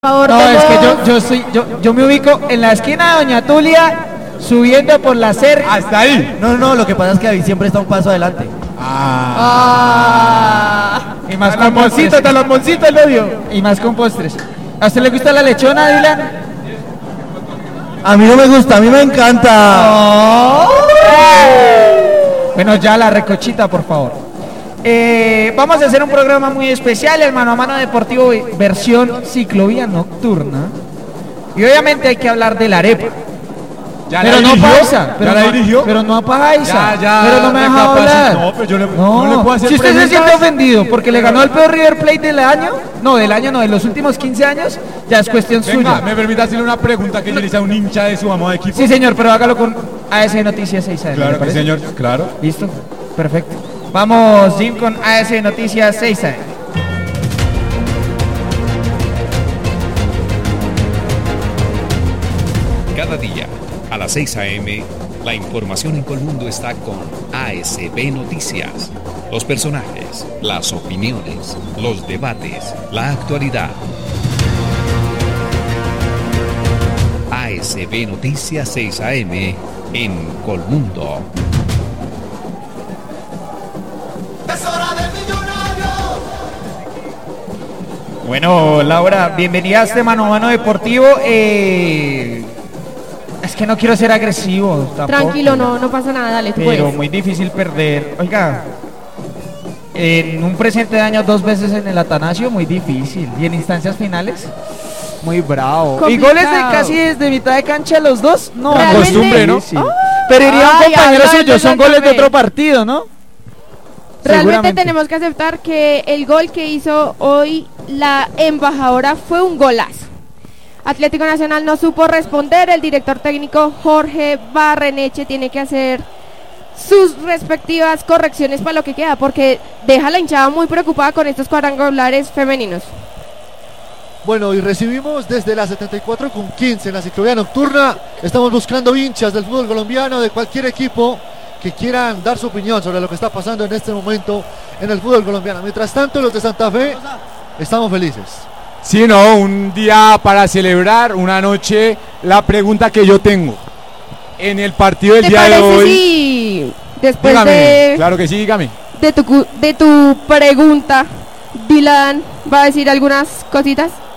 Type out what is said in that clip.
Favor, no, es que yo me ubico en la esquina de Doña Tulia, subiendo por la CER. Hasta ahí. No, lo que pasa es que David siempre está un paso adelante. Y más Hasta los moncitos el odio. Y más con postres. ¿A usted le gusta la lechona, Dylan? A mí no me gusta, a mí me encanta. Bueno, ya la recochita, por favor. Vamos a hacer un programa muy especial, el Mano a Mano Deportivo versión ciclovía nocturna. Y obviamente hay que hablar de la arepa. Pero no paisa, pero no paisa. Pero no me deja hablar. No, pero yo no le puedo hacer si usted se preguntas. siente ofendido porque le ganó el peor River Plate del año, de los últimos 15 años, ya es cuestión suya. ¿Me permite hacerle una pregunta que yo le hice a un hincha de su amado equipo? Sí, señor, pero hágalo con AS Noticias 6 AM. Claro que señor, claro. Listo, perfecto. Vamos, Jim, con AS Noticias 6 AM. Cada día, a las 6 a.m., la información en Colmundo está con ASB Noticias. Los personajes, las opiniones, los debates, la actualidad. ASB Noticias 6 a.m. en Colmundo. Bueno, Laura, bienvenida a este Mano a Mano Deportivo. Es que no quiero ser agresivo tampoco. Tranquilo, no pasa nada, dale, tú Pero puedes. muy difícil perder. Oiga, en un presente de año 2 veces en el Atanasio, muy difícil. Y en instancias finales, muy bravo. Complicado. ¿Y goles de casi desde mitad de cancha los dos? No, ¿Realmente? Costumbre, ¿no? Sí. Pero iría un compañero hablando suyo, son goles de exactamente. otro partido, ¿no? Realmente Seguramente. tenemos que aceptar que el gol que hizo hoy la embajadora fue un golazo. Atlético Nacional no supo responder, el director técnico Jorge Barreneche tiene que hacer sus respectivas correcciones para lo que queda, porque deja a la hinchada muy preocupada con estos cuadrangulares femeninos. Bueno, y recibimos desde la 74,15 en la ciclovía nocturna. Estamos buscando hinchas del fútbol colombiano, de cualquier equipo que quieran dar su opinión sobre lo que está pasando en este momento en el fútbol colombiano. Mientras tanto, los de Santa Fe estamos felices. Sí, no, un día para celebrar, una noche. La pregunta que yo tengo en el partido del ¿Te día de parece hoy. si después Dígame, claro que sí, dígame. de tu pregunta, Dylan va a decir algunas cositas?